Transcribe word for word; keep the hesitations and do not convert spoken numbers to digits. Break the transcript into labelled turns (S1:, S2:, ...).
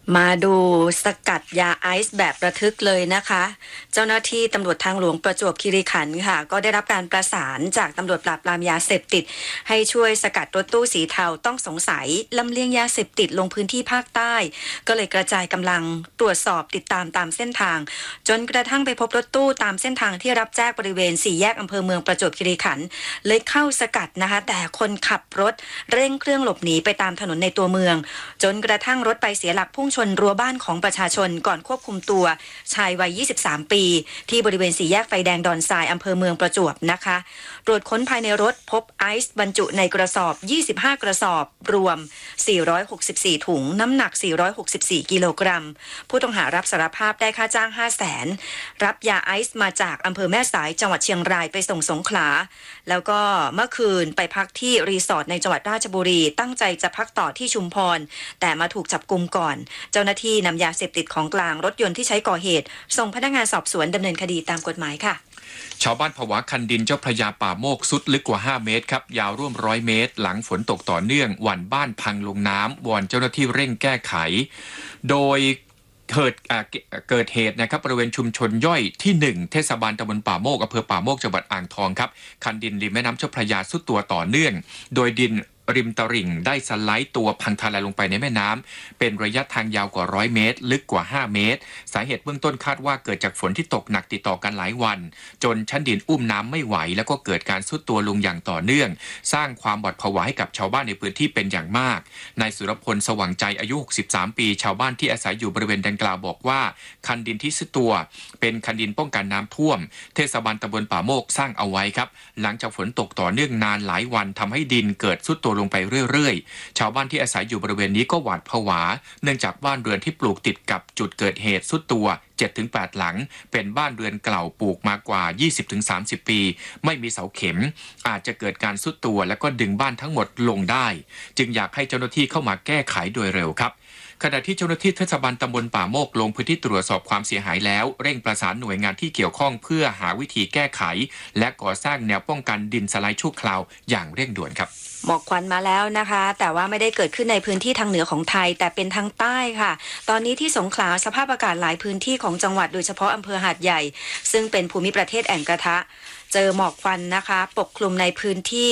S1: มาดูสกัดยาไอซ์แบบระทึกเลยนะคะเจ้าหน้าที่ตำรวจทางหลวงประจวบคีรีขันธ์ค่ะก็ได้รับการประสานจากตำรวจปราบปรามยาเสพติดให้ช่วยสกัดรถตู้สีเทาต้องสงสัยลำเลียงยาเสพติดลงพื้นที่ภาคใต้ก็เลยกระจายกำลังตรวจสอบติดตามตามเส้นทางจนกระทั่งไปพบรถตู้ตามเส้นทางที่รับแจ้งบริเวณสี่แยกอำเภอเมืองประจวบคีรีขันธ์เลยเข้าสกัดนะคะแต่คนขับรถเร่งเครื่องหลบหนีไปตามถนนในตัวเมืองจนกระทั่งรถไปเสียหลักพุ่งชนรั้วบ้านของประชาชนก่อนควบคุมตัวชายวัยยี่สิบสามปีที่บริเวณสี่แยกไฟแดงดอนทรายอำเภอเมืองประจวบนะคะตรวจค้นภายในรถพบไอซ์บรรจุในกระสอบยี่สิบห้ากระสอบรวมสี่ร้อยหกสิบสี่ถุงน้ำหนักสี่ร้อยหกสิบสี่กิโลกรัมผู้ต้องหารับสารภาพได้ค่าจ้าง ห้าแสน รับยาไอซ์มาจากอำเภอแม่สายจังหวัดเชียงรายไปส่งสงขลาแล้วก็เมื่อคืนไปพักที่รีสอร์ทในจังหวัดราชบุรีตั้งใจจะพักต่อที่ชุมพรแต่มาถูกจับกุมก่อนเจ้าหน้าที่นำยาเสพติดของกลางรถยนต์ที่ใช้ก่อเหตุส่งพนักงานสอบสวนดำเนินคดีตามกฎหมายค่ะ
S2: ชาวบ้านผวาคันดินเจ้าพระยาป่าโมกสุดลึกกว่าห้าเมตรครับยาวร่วมร้อยเมตรหลังฝนตกต่อเนื่องหวั่นบ้านพังลงน้ำวอนเจ้าหน้าที่เร่งแก้ไขโดยเกิดเกิดเหตุนะครับบริเวณชุมชนย่อยที่หนึ่งเทศบาลตำบลป่าโมกอำเภอป่าโมกจังหวัดอ่างทองครับคันดินริมแม่น้ำเจ้าพระยาสุดตัวต่อเนื่องโดยดินริมตลิ่งได้สไลด์ตัวพังทลายลงไปในแม่น้ำเป็นระยะทางยาวกว่าร้อยเมตรลึกกว่าห้าเมตรสาเหตุเบื้องต้นคาดว่าเกิดจากฝนที่ตกหนักติดต่อกันหลายวันจนชั้นดินอุ้มน้ำไม่ไหวแล้วก็เกิดการทรุดตัวลงอย่างต่อเนื่องสร้างความหวาดผวาให้กับชาวบ้านในพื้นที่เป็นอย่างมากนายสุรพลสว่างใจอายุหกสิบสามปีชาวบ้านที่อาศัยอยู่บริเวณดังกล่าวบอกว่าคันดินที่ทรุดตัวเป็นคันดินป้องกันน้ำท่วมเทศบาลตำบลป่าโมกสร้างเอาไว้ครับหลังจากฝนตกต่อเนื่องนานหลายวันทำให้ดินเกิดทรุดตัวลงไปเรื่อยชาวบ้านที่อาศัยอยู่บริเวณนี้ก็หวาดผวาเนื่องจากบ้านเรือนที่ปลูกติดกับจุดเกิดเหตุทรุดตัว เจ็ดถึงแปด หลังเป็นบ้านเรือนเก่าปลูกมากว่า ยี่สิบถึงสามสิบ ปีไม่มีเสาเข็มอาจจะเกิดการทรุดตัวและก็ดึงบ้านทั้งหมดลงได้จึงอยากให้เจ้าหน้าที่เข้ามาแก้ไขโดยเร็วครับขณะที่เจ้าหน้าที่เทศบาลตำบลป่าโมกลงพื้นที่ตรวจสอบความเสียหายแล้วเร่งประสานหน่วยงานที่เกี่ยวข้องเพื่อหาวิธีแก้ไขและก่อสร้างแนวป้องกันดินสไลด์ชั่วคราวอย่างเร่งด่วนครับ
S1: หมอกควันมาแล้วนะคะแต่ว่าไม่ได้เกิดขึ้นในพื้นที่ทางเหนือของไทยแต่เป็นทางใต้ค่ะตอนนี้ที่สงขลาสภาพอากาศหลายพื้นที่ของจังหวัดโดยเฉพาะอำเภอหาดใหญ่ซึ่งเป็นภูมิประเทศแอ่งกระทะเจอหมอกควันนะคะปกคลุมในพื้นที่